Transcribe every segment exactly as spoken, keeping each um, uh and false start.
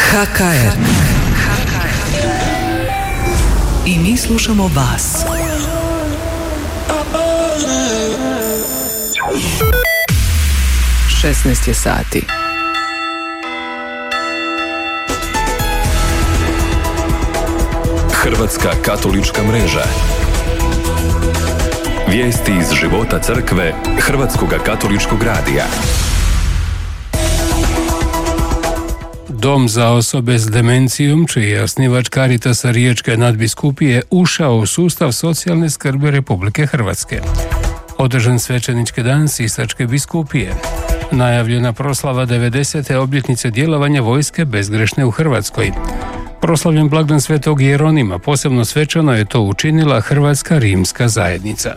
H K R. I mi slušamo vas. šesnaest je sati. Hrvatska katolička mreža. Vijesti iz života crkve Hrvatskoga katoličkog radija. Dom za osobe s demencijom, čiji je osnivač Caritasa Riječke nadbiskupije, ušao u sustav socijalne skrbi Republike Hrvatske. Održan svećenički dan Sisačke biskupije. Najavljena proslava devedesete obljetnice djelovanja vojske bezgrešne u Hrvatskoj. Proslavljen blagdan Svetog Jeronima, posebno svečano je to učinila Hrvatska rimska zajednica.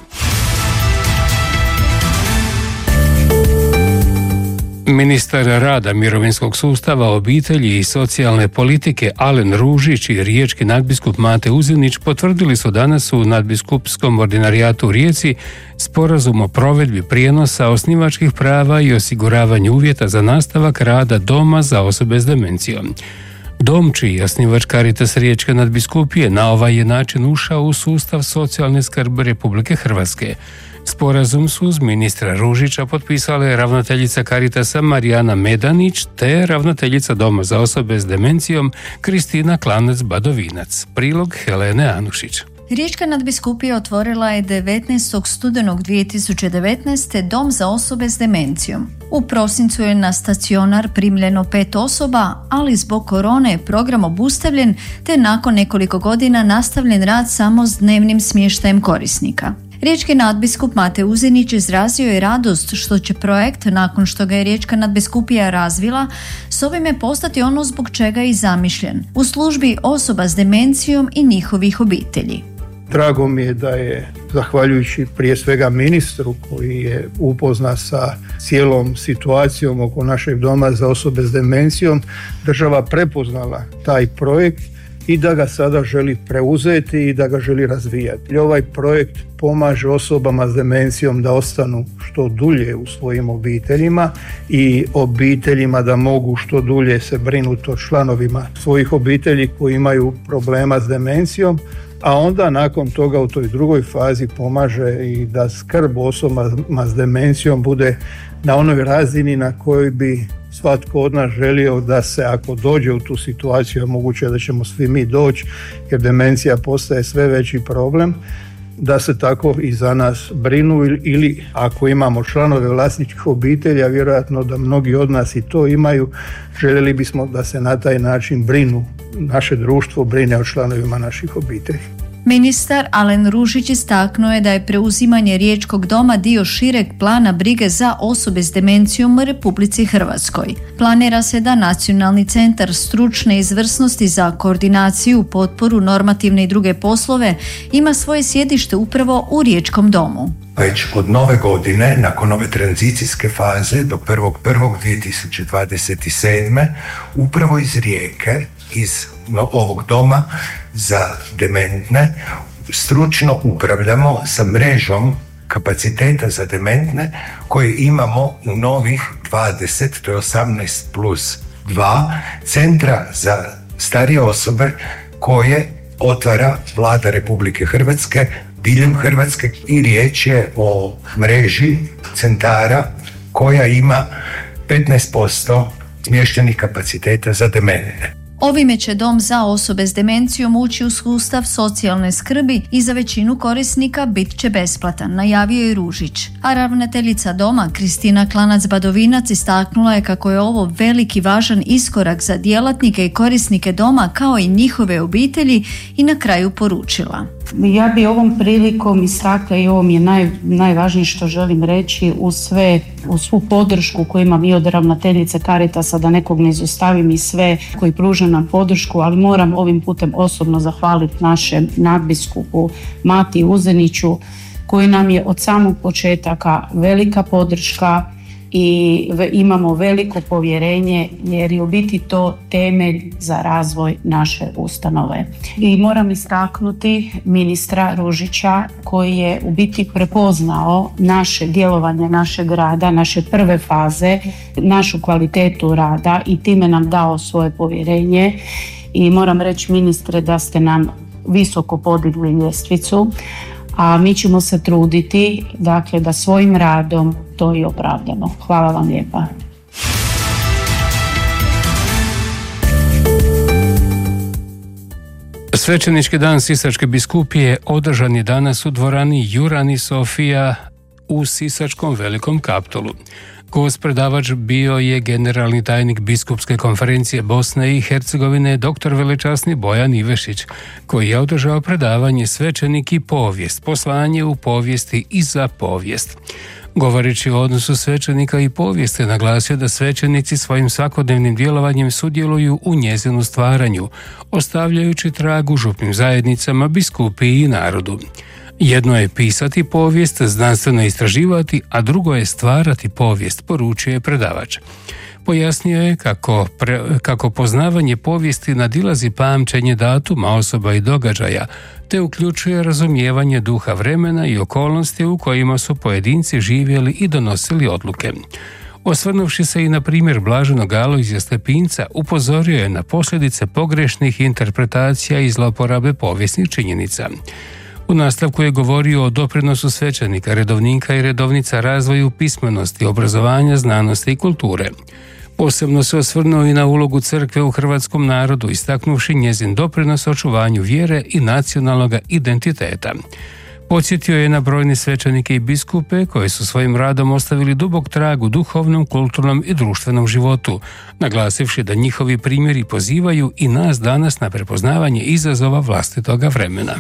Ministar rada, mirovinskog sustava, obitelji i socijalne politike Alen Ružić i riječki nadbiskup Mate Uzinić potvrdili su danas u nadbiskupskom ordinarijatu u Rijeci sporazum o provedbi prijenosa osnivačkih prava i osiguravanju uvjeta za nastavak rada Doma za osobe s demencijom. Dom, čiji je osnivač Caritas Riječke nadbiskupije, na ovaj je način ušao u sustav socijalne skrbi Republike Hrvatske. Sporazum su uz ministra Ružića potpisale ravnateljica Caritasa Marijana Medanić te ravnateljica Doma za osobe s demencijom Kristina Klanac-Badovinac. Prilog Helene Anušić. Riječka nadbiskupija otvorila je devetnaestog studenog dvije tisuće devetnaeste Dom za osobe s demencijom. U prosincu je na stacionar primljeno pet osoba, ali zbog korone je program obustavljen te nakon nekoliko godina nastavljen rad samo s dnevnim smještajem korisnika. Riječki nadbiskup Mate Uzinić izrazio je radost što će projekt, nakon što ga je Riječka nadbiskupija razvila, s ovime postati ono zbog čega je i zamišljen, u službi osoba s demencijom i njihovih obitelji. Drago mi je da je, zahvaljujući prije svega ministru koji je upoznat sa cijelom situacijom oko našeg Doma za osobe s demencijom, država prepoznala taj projekt i da ga sada želi preuzeti i da ga želi razvijati. Ovaj projekt pomaže osobama s demencijom da ostanu što dulje u svojim obiteljima i obiteljima da mogu što dulje se brinuti o članovima svojih obitelji koji imaju problema s demencijom, a onda nakon toga u toj drugoj fazi pomaže i da skrb osobama s demencijom bude na onoj razini na kojoj bi svatko od nas želio da se, ako dođe u tu situaciju, a moguće da ćemo svi mi doći jer demencija postaje sve veći problem, da se tako i za nas brinu ili, ili ako imamo članove vlasničkih obitelji, a vjerojatno da mnogi od nas i to imaju, željeli bismo da se na taj način brinu, naše društvo brine o članovima naših obitelji. Ministar Alen Ružić istaknuo je da je preuzimanje Riječkog doma dio šireg plana brige za osobe s demencijom u Republici Hrvatskoj. Planira se da Nacionalni centar stručne izvrsnosti za koordinaciju, potporu, normativne i druge poslove ima svoje sjedište upravo u Riječkom domu. Već od nove godine, nakon ove tranzicijske faze do prvog prvog dvije tisuće dvadeset sedme. upravo iz Rijeke, iz ovog doma za dementne, stručno upravljamo sa mrežom kapaciteta za dementne koje imamo u novih dvadeset, to je osamnaest plus dva, centra za starije osobe koje otvara Vlada Republike Hrvatske diljem Hrvatske i riječ je o mreži centara koja ima petnaest posto smještenih kapaciteta za dementne. Ovime će Dom za osobe s demencijom ući u sustav socijalne skrbi i za većinu korisnika bit će besplatan, najavio je Ružić. A ravnateljica doma Kristina Klanac-Badovinac istaknula je kako je ovo veliki važan iskorak za djelatnike i korisnike doma kao i njihove obitelji i na kraju poručila. Ja bi ovom prilikom istakla i ovo mi je naj, najvažnije što želim reći u sve, u svu podršku koju imam i od ravnateljice Caritasa, da nekog ne izostavim, i sve koji pruža nam podršku, ali moram ovim putem osobno zahvaliti našem nadbiskupu Mati Uziniću koji nam je od samog početaka velika podrška i imamo veliko povjerenje jer je u biti to temelj za razvoj naše ustanove. I moram istaknuti ministra Ružića koji je u biti prepoznao naše djelovanje našeg rada, naše prve faze, našu kvalitetu rada i time nam dao svoje povjerenje. I moram reći, ministre, da ste nam visoko podigli ljestvicu, a mi ćemo se truditi, dakle, da svojim radom to i opravdamo. Hvala vam lijepa. Svećenički dan Sisačke biskupije održan je danas u dvorani Jurani Sofija u Sisačkom Velikom Kaptolu. Gost predavač bio je generalni tajnik Biskupske konferencije Bosne i Hercegovine doktor velečasni Bojan Ivešić, koji je održao predavanje Svećenik i povijest, poslanje u povijesti i za povijest. Govoreći o odnosu svećenika i povijesti, naglasio da svećenici svojim svakodnevnim djelovanjem sudjeluju u njezinu stvaranju, ostavljajući trag u župnim zajednicama, biskupiji i narodu. Jedno je pisati povijest, znanstveno istraživati, a drugo je stvarati povijest, poručuje predavač. Pojasnio je kako, pre, kako poznavanje povijesti nadilazi pamćenje datuma, osoba i događaja, te uključuje razumijevanje duha vremena i okolnosti u kojima su pojedinci živjeli i donosili odluke. Osvrnuvši se i na primjer blaženog Alojzija Stepinca, upozorio je na posljedice pogrešnih interpretacija i zloporabe povijesnih činjenica. U nastavku je govorio o doprinosu svećenika, redovnika i redovnica razvoju pismenosti, obrazovanja, znanosti i kulture. Posebno se osvrnuo i na ulogu crkve u hrvatskom narodu, istaknuvši njezin doprinos očuvanju vjere i nacionalnog identiteta. Podsjetio je na brojne svećenike i biskupe koji su svojim radom ostavili dubok trag u duhovnom, kulturnom i društvenom životu, naglasivši da njihovi primjeri pozivaju i nas danas na prepoznavanje izazova vlastitoga vremena.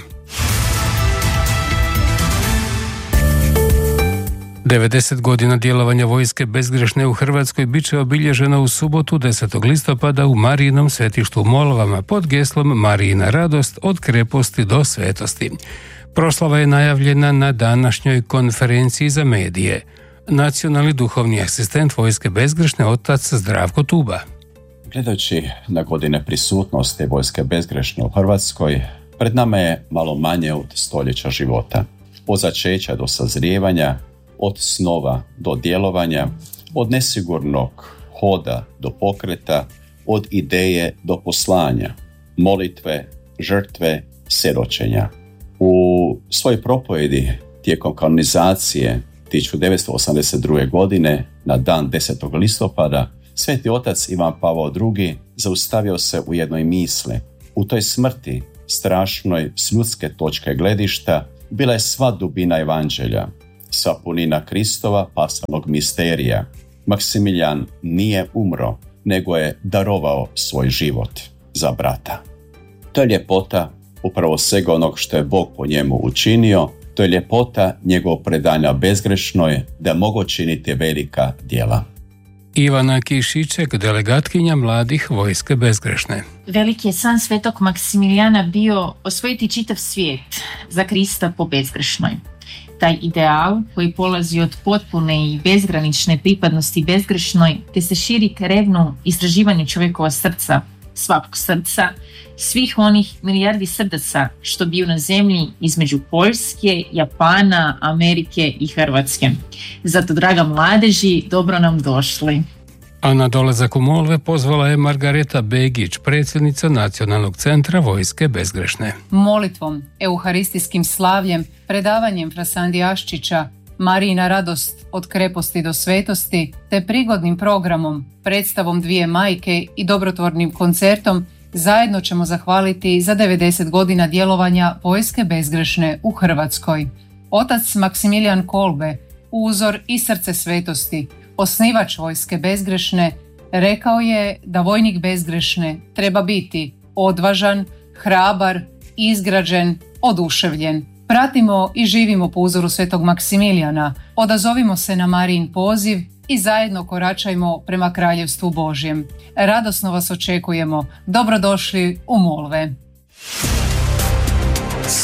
devedeset godina djelovanja Vojske bezgrešne u Hrvatskoj bit će obilježeno u subotu desetog listopada u Marijinom svetištu u Molovama pod geslom Marijina radost od kreposti do svetosti. Proslava je najavljena na današnjoj konferenciji za medije. Nacionalni duhovni asistent Vojske bezgrešne otac Zdravko Tuba. Gledajući na godine prisutnosti Vojske bezgrešne u Hrvatskoj, pred nama je malo manje od stoljeća života. Od začeća do sazrijevanja, od snova do djelovanja, od nesigurnog hoda do pokreta, od ideje do poslanja, molitve, žrtve, svjedočenja. U svojoj propovjedi tijekom kanonizacije tisuću devetsto osamdeset druge. godine na dan desetog listopada Sveti otac Ivan Pavao drugi. zaustavio se u jednoj misli. U toj smrti, strašnoj s ljudske točke gledišta, bila je sva dubina evanđelja, sva punina Kristova pasanog misterija. Maksimilijan nije umro, nego je darovao svoj život za brata. To je ljepota upravo svega onog što je Bog po njemu učinio, to je ljepota njegovog predanja bezgrešnoj da mogu činiti velika djela. Ivana Kišiček, delegatkinja mladih Vojske bezgrešne. Veliki je san svetog Maksimilijana bio osvojiti čitav svijet za Krista po bezgrešnoj. Taj ideal koji polazi od potpune i bezgranične pripadnosti bezgrešnoj te se širi k revnu istraživanju čovjekova srca, svakog srca, svih onih milijardi srdaca što biju na zemlji između Poljske, Japana, Amerike i Hrvatske. Zato, draga mladeži, dobro nam došli. A na dolazak u molve pozvala je Margareta Begić, predsjednica Nacionalnog centra Vojske bezgrešne. Molitvom, euharistijskim slavljem, predavanjem Frasandi Aščića, Marijina radost od kreposti do svetosti, te prigodnim programom, predstavom Dvije majke i dobrotvornim koncertom, zajedno ćemo zahvaliti za devedeset godina djelovanja Vojske bezgrešne u Hrvatskoj. Otac Maksimilijan Kolbe, uzor i srce svetosti, osnivač Vojske bezgrešne, rekao je da vojnik bezgrešne treba biti odvažan, hrabar, izgrađen, oduševljen. Pratimo i živimo po uzoru svetog Maksimilijana, odazovimo se na Marijin poziv i zajedno koračajmo prema Kraljevstvu Božjem. Radosno vas očekujemo. Dobrodošli u molve.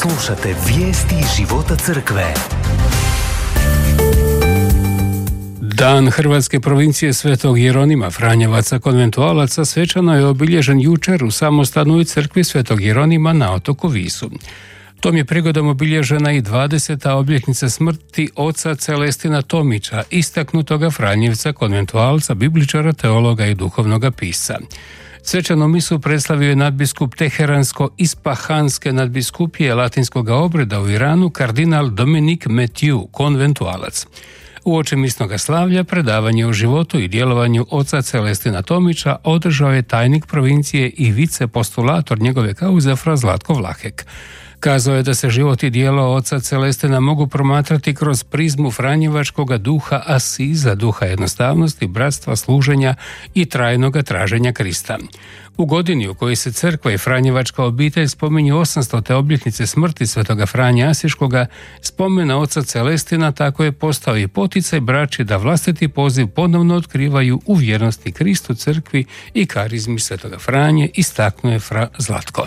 Slušate vijesti iz života crkve. Dan hrvatske provincije Svetog Jeronima Franjevaca konventualaca svečano je obilježen jučer u samostanoj crkvi Svetog Jeronima na otoku Visu. Tom je prigodom obilježena i dvadeseta obljetnica smrti oca Celestina Tomića, istaknutoga Franjevca konventualca, bibličara, teologa i duhovnoga pisca. Svečanu misu predstavio je nadbiskup Teheransko-Ispahanske nadbiskupije latinskog obreda u Iranu kardinal Dominique Mathieu, konventualac. Uoči misnoga slavlja predavanje o životu i djelovanju oca Celestina Tomića održao je tajnik provincije i vicepostulator njegove kauze fra Zlatko Vlahek. Kazao je da se život i djelo oca Celestina mogu promatrati kroz prizmu franjevačkoga duha asiza, duha jednostavnosti, bratstva, služenja i trajnoga traženja Krista. U godini u kojoj se crkva i franjevačka obitelj spominju osamstote obljetnice smrti svetoga Franje Asiškoga, spomena oca Celestina tako je postao i poticaj braći da vlastiti poziv ponovno otkrivaju u vjernosti Kristu, crkvi i karizmi svetoga Franje, istaknuo je fra Zlatko.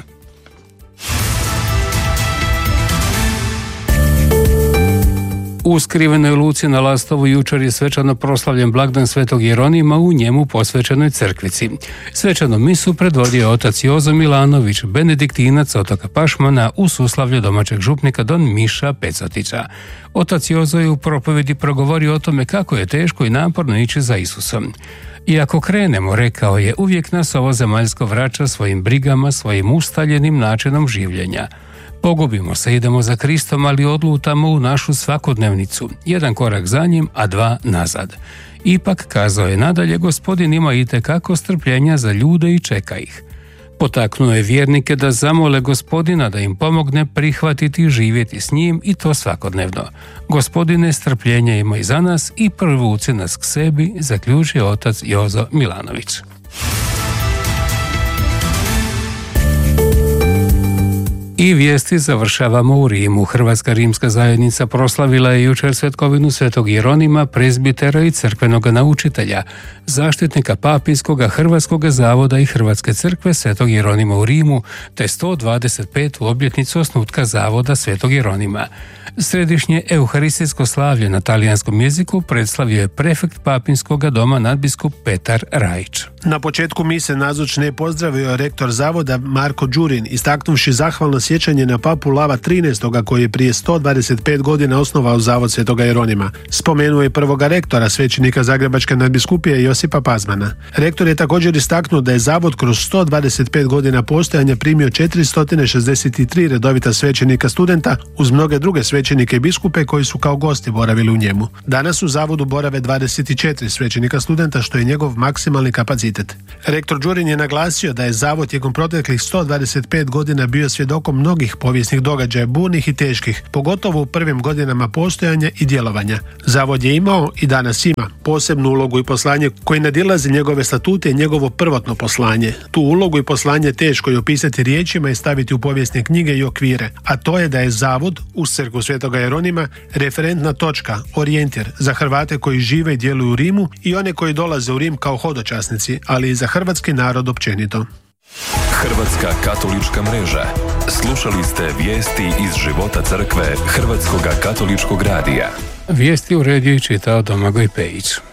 U skrivenoj luci na Lastovu jučer je svečano proslavljen blagdan Svetog Jeronima u njemu posvećenoj crkvici. Svečanu misu predvodio otac Jozo Milanović, benediktinac otoka Pašmana, u suslavlju domaćeg župnika don Miša Pecotića. Otac Jozo je u propovjedi progovorio o tome kako je teško i naporno ići za Isusom. I ako krenemo, rekao je, uvijek nas ovo zemaljsko vraća svojim brigama, svojim ustaljenim načinom življenja. Pogubimo se, idemo za Kristom, ali odlutamo u našu svakodnevnicu. Jedan korak za njim, a dva nazad. Ipak, kazao je nadalje, Gospodin ima itekako strpljenja za ljude i čeka ih. Potaknuo je vjernike da zamole Gospodina da im pomogne prihvatiti i živjeti s njim, i to svakodnevno. Gospodine, strpljenja ima i za nas i privuci nas k sebi, zaključio otac Jozo Milanović. I vijesti završavamo u Rimu. Hrvatska rimska zajednica proslavila je jučer svetkovinu Svetog Jeronima, prezbitera i crkvenog naučitelja, zaštitnika papijskoga Hrvatskog zavoda i Hrvatske crkve Svetog Jeronima u Rimu, te sto dvadeset petu obljetnicu osnutka zavoda Svetog Jeronima. Središnje euharistijsko slavlje na talijanskom jeziku predstavio je prefekt papinskoga doma nadbiskup Petar Rajić. Na početku mise nazočne je pozdravio rektor zavoda Marko Đurin, istaknuvši zahvalno sjećanje na papu Lava trinaestoga koji je prije sto dvadeset pet godina osnovao zavod Svetoga Jeronima. Spomenuo je prvoga rektora, svećenika Zagrebačke nadbiskupije Josipa Pazmana. Rektor je također istaknuo da je zavod kroz sto dvadeset pet godina postojanja primio četiristo šezdeset tri redovita svećenika studenta uz mnoge druge svećenike i biskupe koji su kao gosti boravili u njemu. Danas u zavodu borave dvadeset četiri svećenika studenta, što je njegov maksimalni kapacitet. Rektor Đurin je naglasio da je zavod tijekom proteklih sto dvadeset pet godina bio svjedokom mnogih povijesnih događaja, burnih i teških, pogotovo u prvim godinama postojanja i djelovanja. Zavod je imao i danas ima posebnu ulogu i poslanje koji nadilazi njegove statute i njegovo prvotno poslanje. Tu ulogu i poslanje teško je opisati riječima i staviti u povijesne knjige i okvire, a to je da je zavod uz crkvu Svetoga Jeronima referentna točka, orijentir za Hrvate koji žive i djeluju u Rimu i one koji dolaze u Rim kao hodočasnici, ali i za hrvatski narod općenito. Hrvatska katolička mreža. Slušali ste vijesti iz života crkve Hrvatskoga katoličkog radija. Vijesti uredio i čitao Domagoj Pejić.